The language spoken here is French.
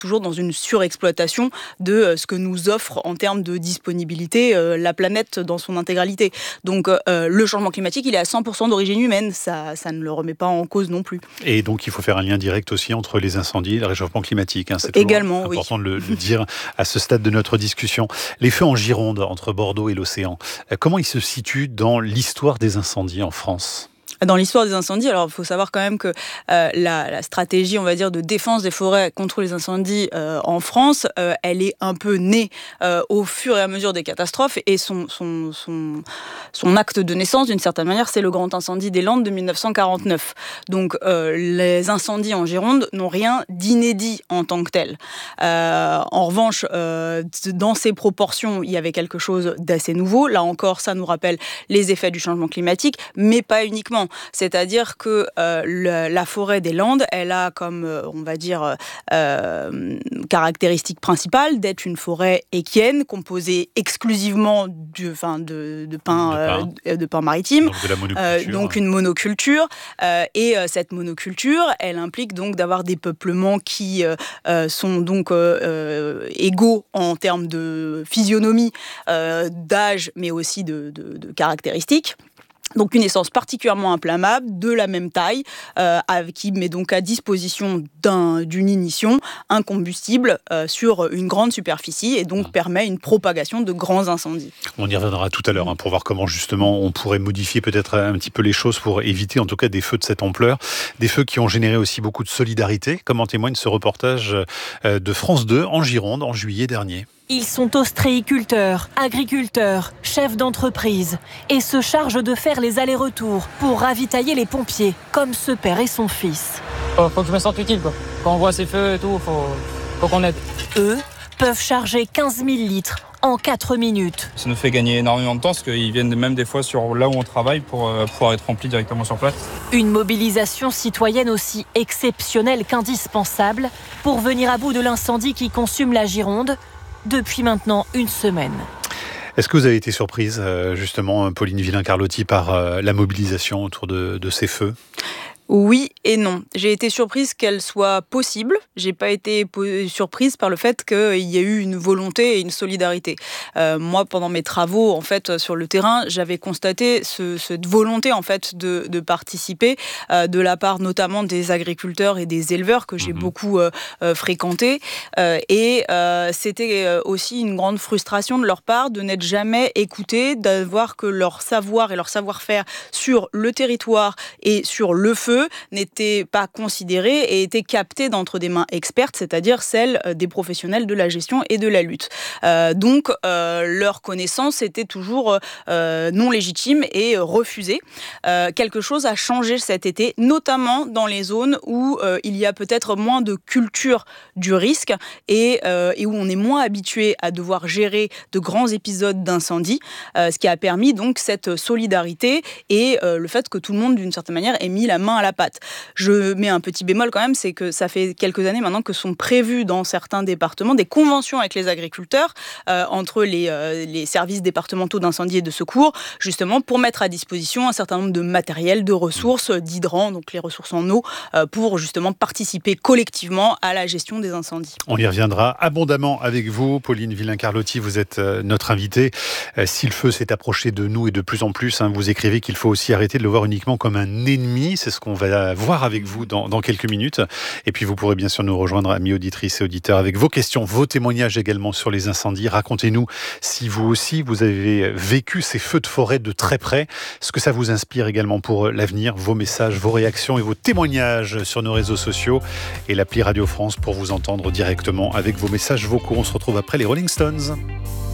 toujours dans une surexploitation de ce que nous offre en termes de disponibilité la planète dans son intégralité. Donc le changement climatique, il est à 100% d'origine humaine, ça ne le remet pas en cause non plus. Et donc il faut faire un lien direct aussi entre les incendies et le réchauffement climatique. C'est également important de le dire à ce stade de notre discussion. Les feux en Gironde, entre Bordeaux et l'océan, comment ils se situent dans l'histoire des incendies en France ? Dans l'histoire des incendies, alors il faut savoir quand même que la stratégie, on va dire, de défense des forêts contre les incendies en France, elle est un peu née au fur et à mesure des catastrophes, et son acte de naissance, d'une certaine manière, c'est le grand incendie des Landes de 1949. Donc les incendies en Gironde n'ont rien d'inédit en tant que tel. En revanche, dans ces proportions, il y avait quelque chose d'assez nouveau. Là encore, ça nous rappelle les effets du changement climatique, mais pas uniquement. C'est-à-dire que la forêt des Landes, elle a comme, on va dire, caractéristique principale d'être une forêt équienne, composée exclusivement de pins maritimes. Donc de la monoculture. Donc une monoculture. Et cette monoculture, elle implique donc d'avoir des peuplements qui sont donc égaux en termes de physionomie, d'âge, mais aussi de caractéristiques. Donc une essence particulièrement inflammable, de la même taille, qui met donc à disposition d'une ignition un combustible sur une grande superficie, et donc permet une propagation de grands incendies. On y reviendra tout à l'heure pour voir comment justement on pourrait modifier peut-être un petit peu les choses pour éviter en tout cas des feux de cette ampleur. Des feux qui ont généré aussi beaucoup de solidarité, comme en témoigne ce reportage de France 2 en Gironde en juillet dernier. Ils sont ostréiculteurs, agriculteurs, chefs d'entreprise et se chargent de faire les allers-retours pour ravitailler les pompiers, comme ce père et son fils. Faut que je me sente utile, quoi. Quand on voit ces feux et tout, faut qu'on aide. Eux peuvent charger 15 000 litres en 4 minutes. Ça nous fait gagner énormément de temps parce qu'ils viennent même des fois sur là où on travaille pour pouvoir être remplis directement sur place. Une mobilisation citoyenne aussi exceptionnelle qu'indispensable pour venir à bout de l'incendie qui consume la Gironde depuis maintenant une semaine. Est-ce que vous avez été surprise, justement, Pauline Villain-Carlotti, par la mobilisation autour de ces feux ? Oui et non. J'ai été surprise qu'elle soit possible. J'ai pas été surprise par le fait qu'il y ait eu une volonté et une solidarité. Moi, pendant mes travaux, en fait, sur le terrain, j'avais constaté cette volonté, en fait, de participer de la part notamment des agriculteurs et des éleveurs que j'ai beaucoup fréquentés. Et c'était aussi une grande frustration de leur part de n'être jamais écoutés, d'avoir que leur savoir et leur savoir-faire sur le territoire et sur le feu n'étaient pas considérés et étaient captés d'entre des mains expertes, c'est-à-dire celles des professionnels de la gestion et de la lutte. Donc, leur connaissance était toujours non légitime et refusée. Quelque chose a changé cet été, notamment dans les zones où il y a peut-être moins de culture du risque et où on est moins habitué à devoir gérer de grands épisodes d'incendie, ce qui a permis donc cette solidarité et le fait que tout le monde, d'une certaine manière, ait mis la main à la pâte. Je mets un petit bémol quand même, c'est que ça fait quelques années maintenant que sont prévues dans certains départements des conventions avec les agriculteurs entre les services départementaux d'incendie et de secours, justement pour mettre à disposition un certain nombre de matériel, de ressources, d'hydrants, donc les ressources en eau, pour justement participer collectivement à la gestion des incendies. On y reviendra abondamment avec vous, Pauline Villain-Carlotti, vous êtes notre invitée. Si le feu s'est approché de nous et de plus en plus, vous écrivez qu'il faut aussi arrêter de le voir uniquement comme un ennemi, c'est ce qu'on va voir avec vous dans quelques minutes. Et puis vous pourrez bien sûr nous rejoindre, amis auditrices et auditeurs, avec vos questions, vos témoignages également sur les incendies. Racontez-nous si vous aussi, vous avez vécu ces feux de forêt de très près, ce que ça vous inspire également pour l'avenir, vos messages, vos réactions et vos témoignages sur nos réseaux sociaux et l'appli Radio France pour vous entendre directement avec vos messages vocaux. On se retrouve après les Rolling Stones.